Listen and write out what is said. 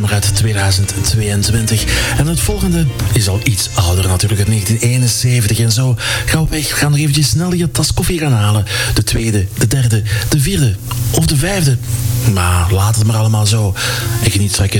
nummer uit 2022. En het volgende is al iets ouder natuurlijk, uit 1971. En zo gaan we op weg. We gaan nog eventjes snel je tas koffie gaan halen. De tweede, de derde, de vierde of de vijfde. Maar laat het maar allemaal zo. En geniet straks